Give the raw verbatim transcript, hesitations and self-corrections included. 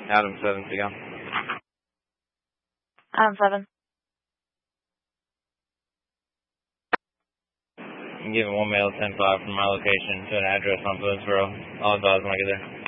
Adam seven, Seagull. Adam seven. I'm giving one mail ten five from my location to an address on Boonesboro. I'll advise when I get there.